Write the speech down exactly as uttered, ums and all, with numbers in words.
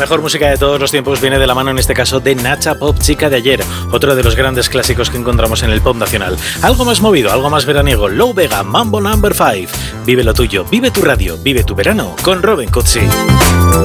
mejor música de todos los tiempos viene de la mano, en este caso, de Nacha Pop, Chica de Ayer, otro de los grandes clásicos que encontramos en el pop nacional. Algo más movido, algo más veraniego, Low Vega, Mambo number five. Vive lo tuyo, vive tu radio, vive tu verano con Robin Cutsi.